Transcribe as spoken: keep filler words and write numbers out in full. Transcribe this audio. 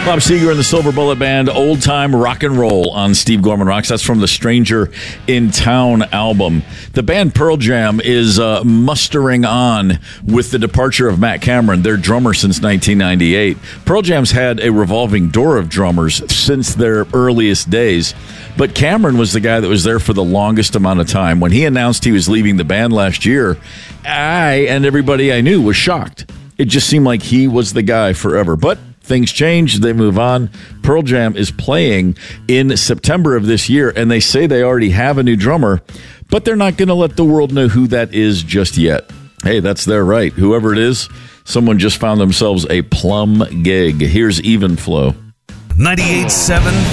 Bob Seger and the Silver Bullet Band, Old Time Rock and Roll on Steve Gorman Rocks. That's from the Stranger in Town album. The band Pearl Jam is uh, mustering on with the departure of Matt Cameron, their drummer since nineteen ninety-eight. Pearl Jam's had a revolving door of drummers since their earliest days, but Cameron was the guy that was there for the longest amount of time. When he announced he was leaving the band last year, I and everybody I knew was shocked. It just seemed like he was the guy forever. But things change. They move on. Pearl Jam is playing in September of this year, and they say they already have a new drummer, but they're not going to let the world know who that is just yet. Hey, that's their right. Whoever it is, someone just found themselves a plum gig. Here's Even Flow. ninety-eight point seven